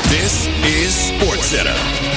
This is SportsCenter.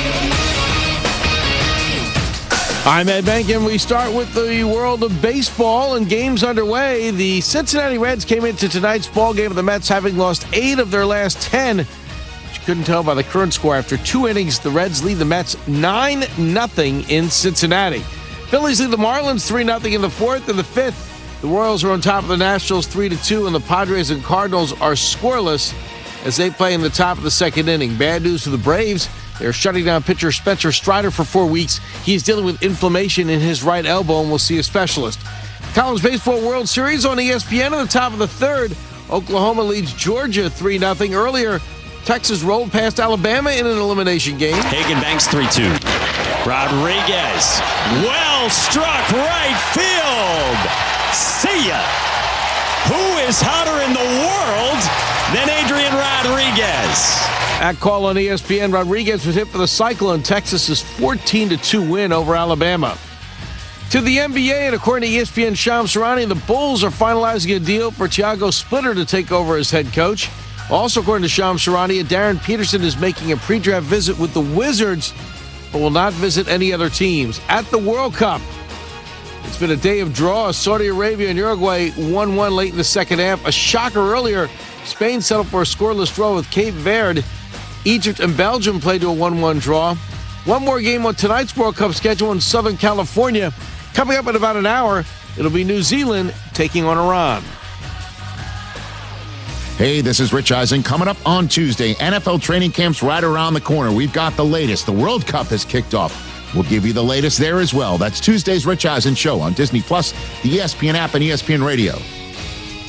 I'm Ed Benkin. We start with the world of baseball and games underway. The Cincinnati Reds came into tonight's ball game of the Mets having lost 8 of their last 10. But you couldn't tell by the current score. After 2 innings, the Reds lead the Mets 9-0 in Cincinnati. Phillies lead the Marlins 3-0 in the 4th. In the 5th, the Royals are on top of the Nationals 3-2, and the Padres and Cardinals are scoreless as they play in the top of the 2nd inning. Bad news for the Braves. They're shutting down pitcher Spencer Strider for 4 weeks. He's dealing with inflammation in his right elbow and will see a specialist. College Baseball World Series on ESPN in the top of the 3rd. Oklahoma leads Georgia 3-0. Earlier, Texas rolled past Alabama in an elimination game. Hagen banks 3-2. Rodriguez, well struck right field. See ya. Who is hotter in the world than Adrian Rodriguez? At call on ESPN, Rodriguez was hit for the Cyclone. Texas's 14-2 win over Alabama. To the NBA, and according to ESPN Shams Charania, the Bulls are finalizing a deal for Thiago Splitter to take over as head coach. Also, according to Shams Charania, Darren Peterson is making a pre-draft visit with the Wizards, but will not visit any other teams. At the World Cup, it's been a day of draws. Saudi Arabia and Uruguay 1-1 late in the second half. A shocker earlier, Spain settled for a scoreless draw with Cape Verde. Egypt and Belgium played to a 1-1 draw. One more game on tonight's World Cup schedule in Southern California. Coming up in about an hour, it'll be New Zealand taking on Iran. Hey, this is Rich Eisen. Coming up on Tuesday, NFL training camp's right around the corner. We've got the latest. The World Cup has kicked off. We'll give you the latest there as well. That's Tuesday's Rich Eisen Show on Disney+, the ESPN app, and ESPN Radio.